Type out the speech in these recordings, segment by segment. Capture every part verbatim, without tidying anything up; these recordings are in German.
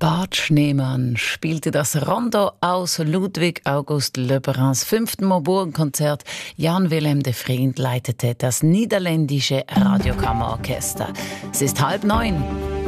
Bart Schneemann spielte das Rondo aus Ludwig August Lebrans fünften Mobourg-Konzert. Jan Willem de Vriend leitete das niederländische Radiokammerorchester. Es ist halb neun.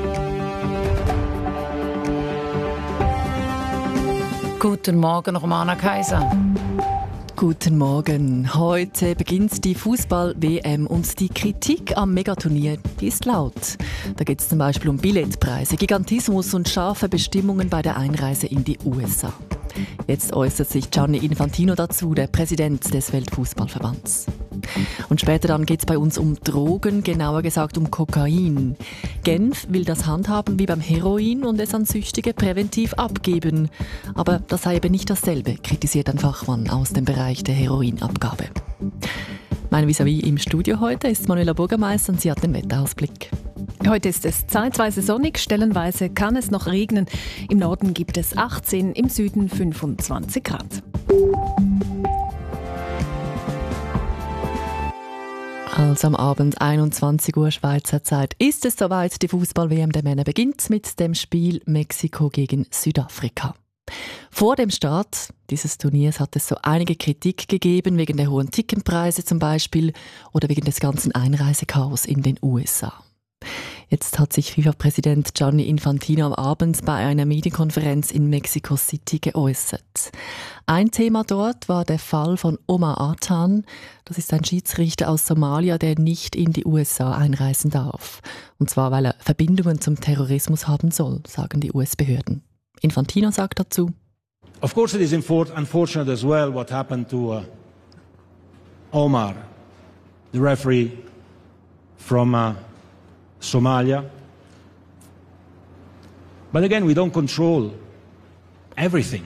Guten Morgen, Romana Kaiser. Guten Morgen. Heute beginnt die Fußball-W M und die Kritik am Megaturnier die ist laut. Da geht es zum Beispiel um Billetpreise, Gigantismus und scharfe Bestimmungen bei der Einreise in die U S A. Jetzt äußert sich Gianni Infantino dazu, der Präsident des Weltfußballverbands. Und später dann geht es bei uns um Drogen, genauer gesagt um Kokain. Genf will das handhaben wie beim Heroin und es an Süchtige präventiv abgeben. Aber das sei eben nicht dasselbe, kritisiert ein Fachmann aus dem Bereich der Heroinabgabe. Mein Vis-à-vis im Studio heute ist Manuela Burgermeister und sie hat den Wetterausblick. Heute ist es zeitweise sonnig, stellenweise kann es noch regnen. Im Norden gibt es achtzehn, im Süden fünfundzwanzig Grad. Also am Abend einundzwanzig Uhr Schweizer Zeit ist es soweit. Die Fußball-W M der Männer beginnt mit dem Spiel Mexiko gegen Südafrika. Vor dem Start dieses Turniers hat es so einige Kritik gegeben, wegen der hohen Ticketpreise zum Beispiel oder wegen des ganzen Einreisechaos in den U S A. Jetzt hat sich FIFA-Präsident Gianni Infantino am Abend bei einer Medienkonferenz in Mexico City geäußert. Ein Thema dort war der Fall von Omar Artan. Das ist ein Schiedsrichter aus Somalia, der nicht in die U S A einreisen darf. Und zwar, weil er Verbindungen zum Terrorismus haben soll, sagen die U S-Behörden. Infantino sagt dazu: Of course it is unfortunate as well what happened to uh, Omar, the referee from uh, Somalia. But again, we don't control everything.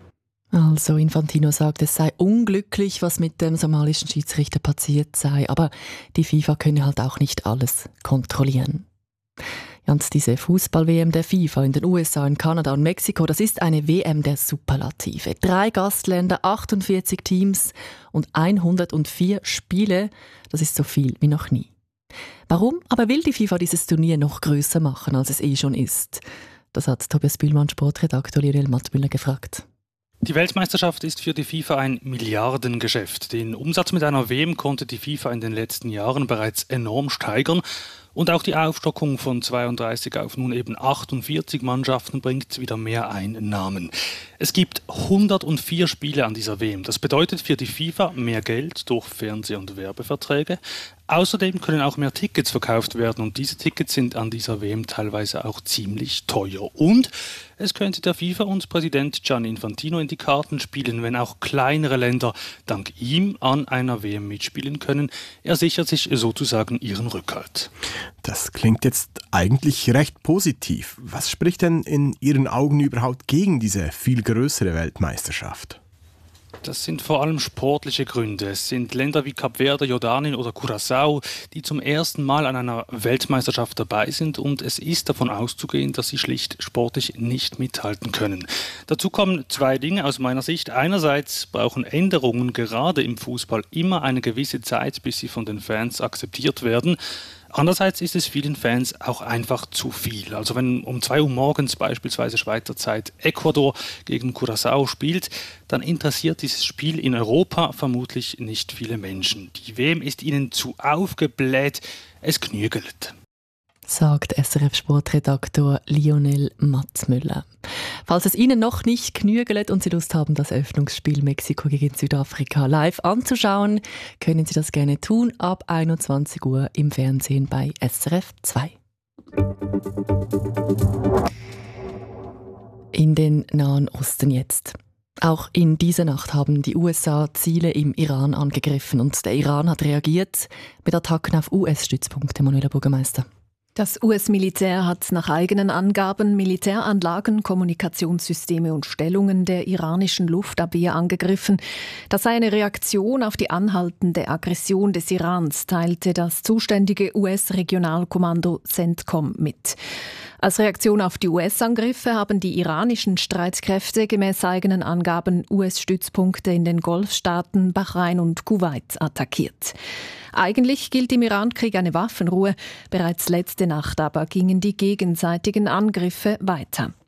Also Infantino sagt, es sei unglücklich, was mit dem somalischen Schiedsrichter passiert sei, aber die FIFA könne halt auch nicht alles kontrollieren. Und diese Fußball-W M der FIFA in den U S A, in Kanada und Mexiko, das ist eine W M der Superlative. Drei Gastländer, achtundvierzig Teams und hundertvier Spiele, das ist so viel wie noch nie. Warum aber will die FIFA dieses Turnier noch grösser machen, als es eh schon ist? Das hat Tobias Bühlmann, Sportredakteur Lionel Mattmüller, gefragt. Die Weltmeisterschaft ist für die FIFA ein Milliardengeschäft. Den Umsatz mit einer W M konnte die FIFA in den letzten Jahren bereits enorm steigern. Und auch die Aufstockung von zweiunddreißig auf nun eben achtundvierzig Mannschaften bringt wieder mehr Einnahmen. Es gibt hundertvier Spiele an dieser W M. Das bedeutet für die FIFA mehr Geld durch Fernseh- und Werbeverträge. Außerdem können auch mehr Tickets verkauft werden und diese Tickets sind an dieser W M teilweise auch ziemlich teuer. Und es könnte der FIFA und Präsident Gianni Infantino in die Karten spielen, wenn auch kleinere Länder dank ihm an einer W M mitspielen können. Er sichert sich sozusagen ihren Rückhalt. Das klingt jetzt eigentlich recht positiv. Was spricht denn in Ihren Augen überhaupt gegen diese viel größere Weltmeisterschaft? Das sind vor allem sportliche Gründe. Es sind Länder wie Kap Verde, Jordanien oder Curaçao, die zum ersten Mal an einer Weltmeisterschaft dabei sind und es ist davon auszugehen, dass sie schlicht sportlich nicht mithalten können. Dazu kommen zwei Dinge aus meiner Sicht. Einerseits brauchen Änderungen gerade im Fußball immer eine gewisse Zeit, bis sie von den Fans akzeptiert werden. Andererseits ist es vielen Fans auch einfach zu viel. Also wenn um zwei Uhr morgens beispielsweise Schweizer Zeit Ecuador gegen Curaçao spielt, dann interessiert dieses Spiel in Europa vermutlich nicht viele Menschen. Die W M ist ihnen zu aufgebläht, es knügelt. Sagt S R F-Sportredaktor Lionel Matzmüller. Falls es Ihnen noch nicht knügelt und Sie Lust haben, das Eröffnungsspiel Mexiko gegen Südafrika live anzuschauen, können Sie das gerne tun ab einundzwanzig Uhr im Fernsehen bei S R F zwei. In den Nahen Osten jetzt. Auch in dieser Nacht haben die U S A Ziele im Iran angegriffen und der Iran hat reagiert mit Attacken auf U S-Stützpunkte. Manuela Burgermeister. Das U S-Militär hat nach eigenen Angaben Militäranlagen, Kommunikationssysteme und Stellungen der iranischen Luftabwehr angegriffen. Das sei eine Reaktion auf die anhaltende Aggression des Irans, teilte das zuständige U S-Regionalkommando CENTCOM mit. Als Reaktion auf die U S-Angriffe haben die iranischen Streitkräfte gemäß eigenen Angaben U S-Stützpunkte in den Golfstaaten Bahrain und Kuwait attackiert. Eigentlich gilt im Irankrieg eine Waffenruhe. Bereits letzte Nacht aber gingen die gegenseitigen Angriffe weiter.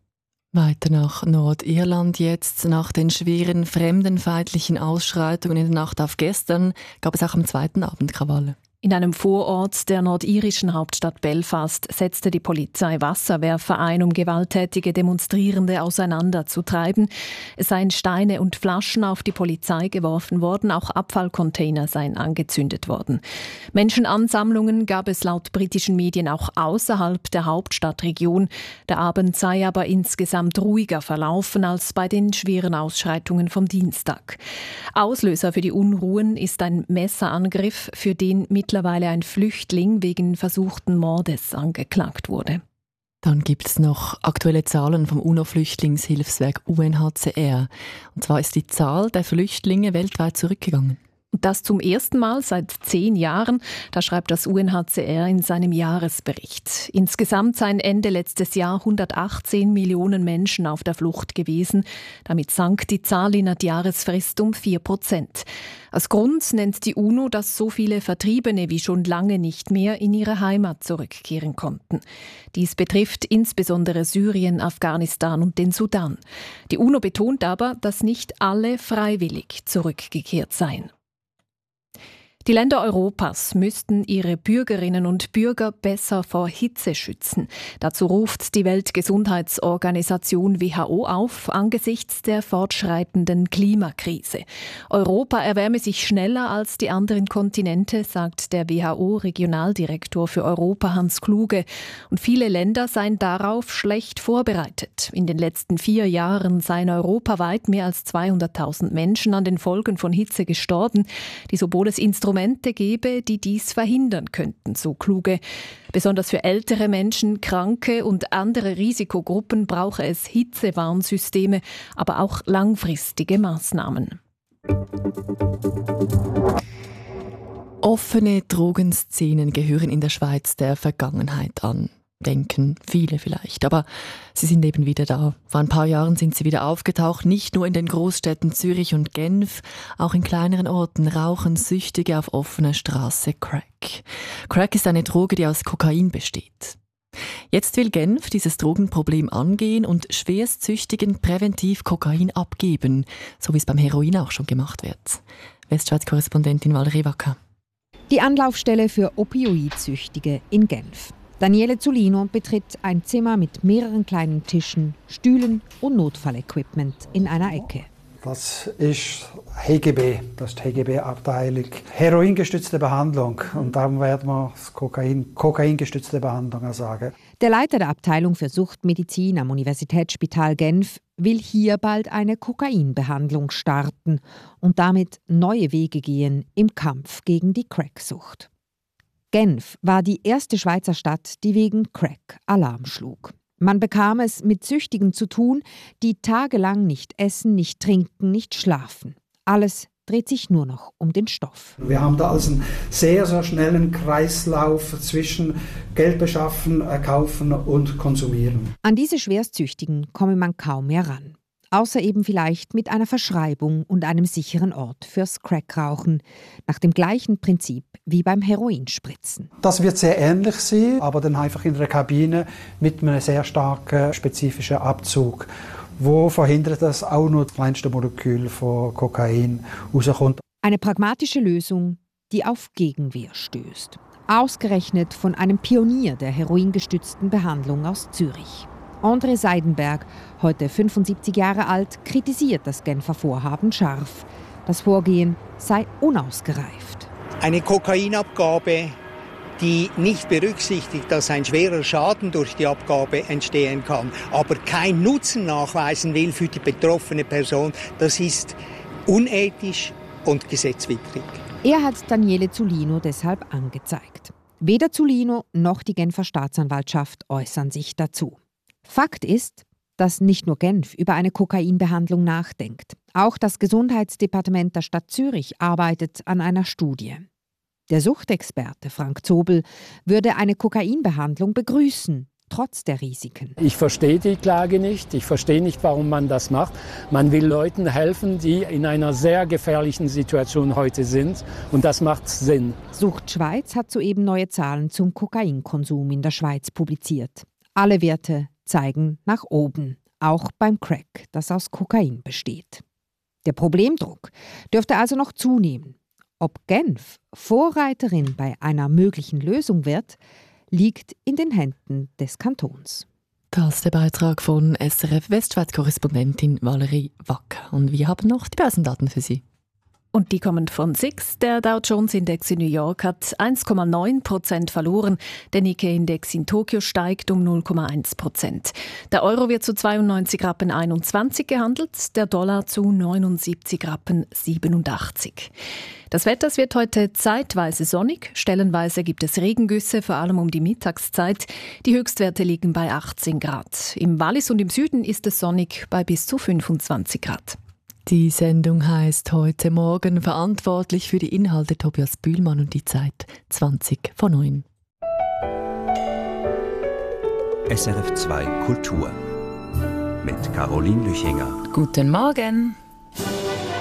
Weiter nach Nordirland jetzt. Nach den schweren fremdenfeindlichen Ausschreitungen in der Nacht auf gestern gab es auch am zweiten Abend Krawalle. In einem Vorort der nordirischen Hauptstadt Belfast setzte die Polizei Wasserwerfer ein, um gewalttätige Demonstrierende auseinanderzutreiben. Es seien Steine und Flaschen auf die Polizei geworfen worden, auch Abfallcontainer seien angezündet worden. Menschenansammlungen gab es laut britischen Medien auch außerhalb der Hauptstadtregion. Der Abend sei aber insgesamt ruhiger verlaufen als bei den schweren Ausschreitungen vom Dienstag. Auslöser für die Unruhen ist ein Messerangriff, für den mit mittlerweile ein Flüchtling wegen versuchten Mordes angeklagt wurde. Dann gibt es noch aktuelle Zahlen vom UNO-Flüchtlingshilfswerk U N H C R. Und zwar ist die Zahl der Flüchtlinge weltweit zurückgegangen. Und das zum ersten Mal seit zehn Jahren, da schreibt das U N H C R in seinem Jahresbericht. Insgesamt seien Ende letztes Jahr hundertachtzehn Millionen Menschen auf der Flucht gewesen. Damit sank die Zahl in der Jahresfrist um vier Prozent. Als Grund nennt die UNO, dass so viele Vertriebene wie schon lange nicht mehr in ihre Heimat zurückkehren konnten. Dies betrifft insbesondere Syrien, Afghanistan und den Sudan. Die UNO betont aber, dass nicht alle freiwillig zurückgekehrt seien. Die Länder Europas müssten ihre Bürgerinnen und Bürger besser vor Hitze schützen. Dazu ruft die Weltgesundheitsorganisation W H O auf angesichts der fortschreitenden Klimakrise. Europa erwärme sich schneller als die anderen Kontinente, sagt der W H O-Regionaldirektor für Europa Hans Kluge. Und viele Länder seien darauf schlecht vorbereitet. In den letzten vier Jahren seien europaweit mehr als zweihunderttausend Menschen an den Folgen von Hitze gestorben, die sowohl es Instrumente gebe, die dies verhindern könnten, so Kluge. Besonders für ältere Menschen, Kranke und andere Risikogruppen brauche es Hitzewarnsysteme, aber auch langfristige Maßnahmen. Offene Drogenszenen gehören in der Schweiz der Vergangenheit an. Denken viele vielleicht, aber sie sind eben wieder da. Vor ein paar Jahren sind sie wieder aufgetaucht, nicht nur in den Großstädten Zürich und Genf, auch in kleineren Orten rauchen Süchtige auf offener Straße Crack. Crack ist eine Droge, die aus Kokain besteht. Jetzt will Genf dieses Drogenproblem angehen und Schwerstsüchtigen präventiv Kokain abgeben, so wie es beim Heroin auch schon gemacht wird. Westschweiz-Korrespondentin Valerie Wacker. Die Anlaufstelle für Opioidsüchtige in Genf. Daniele Zulino betritt ein Zimmer mit mehreren kleinen Tischen, Stühlen und Notfallequipment in einer Ecke. Das ist H G B, das ist die H G B-Abteilung. Heroingestützte Behandlung. Und darum werden wir das Kokain, kokaingestützte Behandlung sagen. Der Leiter der Abteilung für Suchtmedizin am Universitätsspital Genf will hier bald eine Kokainbehandlung starten und damit neue Wege gehen im Kampf gegen die Cracksucht. Genf war die erste Schweizer Stadt, die wegen Crack Alarm schlug. Man bekam es mit Süchtigen zu tun, die tagelang nicht essen, nicht trinken, nicht schlafen. Alles dreht sich nur noch um den Stoff. Wir haben da also einen sehr, sehr schnellen Kreislauf zwischen Geld beschaffen, kaufen und konsumieren. An diese Schwerstsüchtigen komme man kaum mehr ran. Außer eben vielleicht mit einer Verschreibung und einem sicheren Ort fürs Crackrauchen, nach dem gleichen Prinzip wie beim Heroinspritzen. Das wird sehr ähnlich sein, aber dann einfach in einer Kabine mit einem sehr starken spezifischen Abzug, wo verhindert, dass auch nur das kleinste Molekül von Kokain rauskommt. Eine pragmatische Lösung, die auf Gegenwehr stößt. Ausgerechnet von einem Pionier der heroingestützten Behandlung aus Zürich. André Seidenberg, heute fünfundsiebzig Jahre alt, kritisiert das Genfer Vorhaben scharf. Das Vorgehen sei unausgereift. Eine Kokainabgabe, die nicht berücksichtigt, dass ein schwerer Schaden durch die Abgabe entstehen kann, aber keinen Nutzen nachweisen will für die betroffene Person, das ist unethisch und gesetzwidrig. Er hat Daniele Zulino deshalb angezeigt. Weder Zulino noch die Genfer Staatsanwaltschaft äußern sich dazu. Fakt ist, dass nicht nur Genf über eine Kokainbehandlung nachdenkt. Auch das Gesundheitsdepartement der Stadt Zürich arbeitet an einer Studie. Der Suchtexperte Frank Zobel würde eine Kokainbehandlung begrüßen, trotz der Risiken. Ich verstehe die Klage nicht. Ich verstehe nicht, warum man das macht. Man will Leuten helfen, die in einer sehr gefährlichen Situation heute sind. Und das macht Sinn. Sucht Schweiz hat soeben neue Zahlen zum Kokainkonsum in der Schweiz publiziert. Alle Werte zeigen nach oben. auch beim Crack, das aus Kokain besteht. Der Problemdruck dürfte also noch zunehmen. Ob Genf Vorreiterin bei einer möglichen Lösung wird, liegt in den Händen des Kantons. Das ist der Beitrag von S R F-Westschweiz-Korrespondentin Valerie Wacker. Und wir haben noch die Börsendaten für Sie. Und die kommen von S I X. Der Dow Jones-Index in New York hat eins Komma neun Prozent verloren. Der Nikkei-Index in Tokio steigt um null Komma eins Prozent. Der Euro wird zu zweiundneunzig Rappen einundzwanzig gehandelt, der Dollar zu neunundsiebzig Rappen siebenundachtzig. Das Wetter es wird heute zeitweise sonnig. Stellenweise gibt es Regengüsse, vor allem um die Mittagszeit. Die Höchstwerte liegen bei achtzehn Grad. Im Wallis und im Süden ist es sonnig bei bis zu fünfundzwanzig Grad. Die Sendung heisst «Heute Morgen», verantwortlich für die Inhalte Tobias Bühlmann und die Zeit zwanzig vor neun. S R F zwei Kultur mit Caroline Lüchinger. Guten Morgen.